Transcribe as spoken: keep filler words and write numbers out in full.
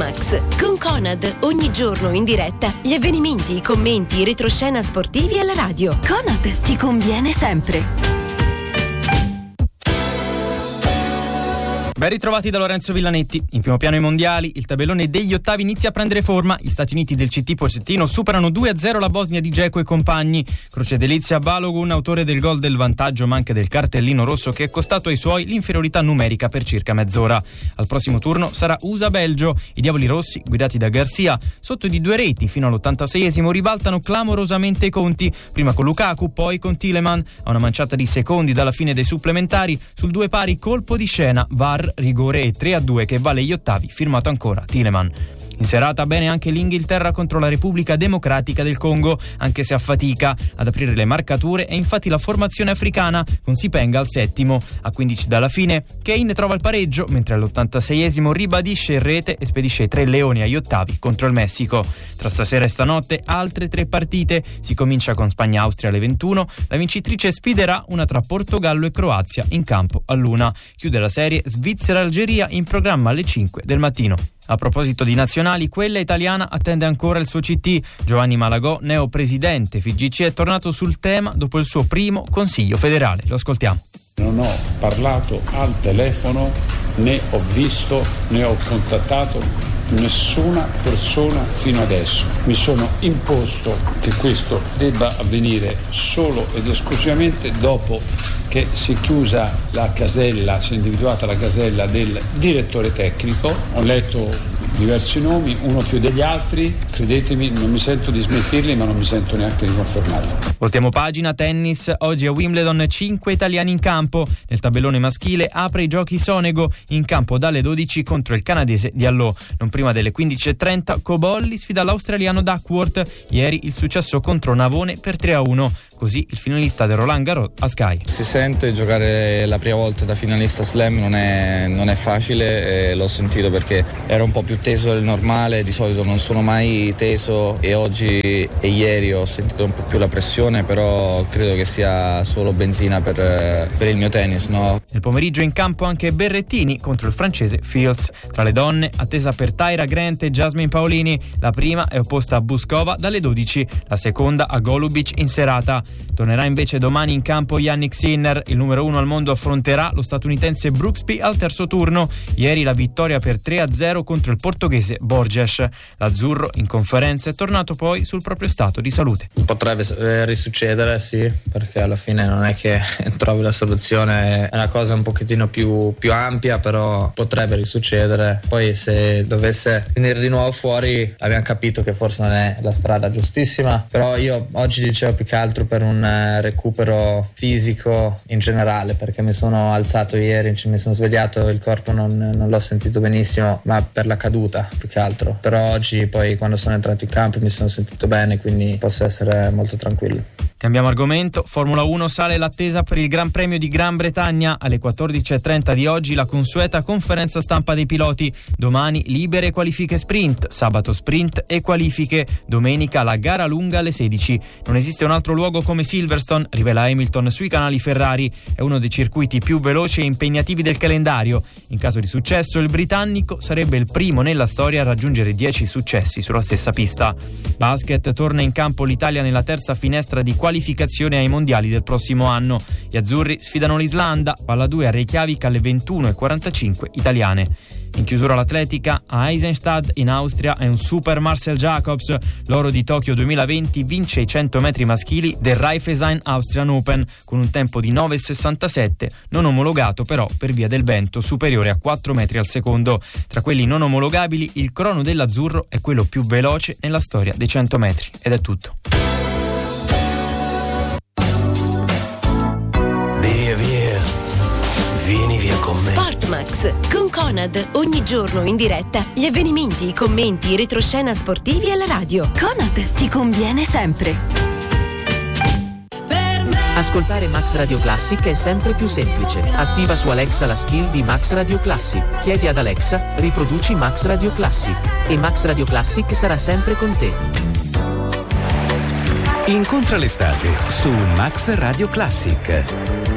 Sportmax con Conad, ogni giorno in diretta gli avvenimenti, i commenti, i retroscena sportivi alla radio. Conad ti conviene sempre. Ben ritrovati da Lorenzo Villanetti. In primo piano i mondiali, il tabellone degli ottavi inizia a prendere forma. Gli Stati Uniti del C T Pochettino superano due a zero la Bosnia di Dzeko e compagni. Croce delizia Balogun, autore del gol del vantaggio ma anche del cartellino rosso che è costato ai suoi l'inferiorità numerica per circa mezz'ora. Al prossimo turno sarà U S A-Belgio. I diavoli rossi, guidati da Garcia, sotto di due reti fino all'ottantaseiesimo, ribaltano clamorosamente i conti, prima con Lukaku, poi con Tielemans. A una manciata di secondi dalla fine dei supplementari, sul due pari colpo di scena, V A R, rigore e tre a due che vale gli ottavi, firmato ancora Tielemans. In serata bene anche l'Inghilterra contro la Repubblica Democratica del Congo, anche se a fatica. Ad aprire le marcature è infatti la formazione africana, con Sipenga al settimo. A quindici dalla fine Kane trova il pareggio, mentre all'ottantaseiesimo ribadisce in rete e spedisce i tre leoni agli ottavi contro il Messico. Tra stasera e stanotte altre tre partite. Si comincia con Spagna-Austria alle ventuno. La vincitrice sfiderà una tra Portogallo e Croazia in campo all'una. Chiude la serie Svizzera-Algeria in programma alle cinque del mattino. A proposito di nazionali, quella italiana attende ancora il suo C T. Giovanni Malagò, neopresidente F I G C, è tornato sul tema dopo il suo primo consiglio federale. Lo ascoltiamo. Non ho parlato al telefono, né ho visto, né ho contattato nessuna persona fino adesso. Mi sono imposto che questo debba avvenire solo ed esclusivamente dopo che si è chiusa la casella, si è individuata la casella del direttore tecnico. Ho letto diversi nomi, uno più degli altri, credetemi, non mi sento di smentirli, ma non mi sento neanche di confermarli. Voltiamo pagina, tennis. Oggi a Wimbledon cinque italiani in campo. Nel tabellone maschile apre i giochi Sonego, in campo dalle dodici contro il canadese Diallo. Non prima delle quindici e trenta Cobolli sfida l'australiano Duckworth. Ieri il successo contro Navone per tre a uno. Così il finalista del Roland Garros a Sky. Si sente, giocare la prima volta da finalista slam non è, non è facile, e l'ho sentito perché ero un po' più teso del normale. Di solito non sono mai teso e oggi e ieri ho sentito un po' più la pressione, però credo che sia solo benzina per, per il mio tennis, no? Nel pomeriggio in campo anche Berrettini contro il francese Fields. Tra le donne attesa per Tyra Grant e Jasmine Paolini. La prima è opposta a Buskova dalle dodici, la seconda a Golubic in serata. Tornerà invece domani in campo Yannick Sinner. Il numero uno al mondo affronterà lo statunitense Brooksby al terzo turno. Ieri la vittoria per tre a zero contro il portoghese Borges. L'azzurro in conferenza è tornato poi sul proprio stato di salute. Potrebbe risuccedere, sì, perché alla fine non è che trovi la soluzione, è una cosa un pochettino più, più ampia, però potrebbe risuccedere. Poi se dovesse venire di nuovo fuori abbiamo capito che forse non è la strada giustissima, però io oggi dicevo più che altro per un recupero fisico in generale, perché mi sono alzato ieri, mi sono svegliato, il corpo non, non l'ho sentito benissimo, ma per la caduta più che altro. Però oggi poi quando sono entrato in campo mi sono sentito bene, quindi posso essere molto tranquillo. Cambiamo argomento. Formula uno, sale l'attesa per il Gran Premio di Gran Bretagna. Alle quattordici e trenta di oggi la consueta conferenza stampa dei piloti. Domani libere qualifiche sprint, sabato sprint e qualifiche, domenica la gara lunga alle sedici. Non esiste un altro luogo come Silverstone, rivela Hamilton sui canali Ferrari. È uno dei circuiti più veloci e impegnativi del calendario. In caso di successo il britannico sarebbe il primo nella storia a raggiungere dieci successi sulla stessa pista. Basket, torna in campo l'Italia nella terza finestra di qualificazione ai mondiali del prossimo anno. Gli azzurri sfidano l'Islanda, palla due a Reykjavik alle ventuno e quarantacinque italiane. In chiusura l'atletica, a Eisenstadt in Austria è un super Marcel Jacobs. L'oro di Tokyo duemilaventi vince i cento metri maschili del Raiffeisen Austrian Open con un tempo di nove virgola sessantasette, non omologato però per via del vento superiore a quattro metri al secondo. Tra quelli non omologabili il crono dell'azzurro è quello più veloce nella storia dei cento metri. Ed è tutto. Via via, vieni via con me. Sportmax con Conad, ogni giorno in diretta gli avvenimenti, i commenti, i retroscena sportivi alla radio. Conad ti conviene sempre. Ascoltare Max Radio Classic è sempre più semplice. Attiva su Alexa la skill di Max Radio Classic. Chiedi ad Alexa, riproduci Max Radio Classic. E Max Radio Classic sarà sempre con te. Incontra l'estate su Max Radio Classic.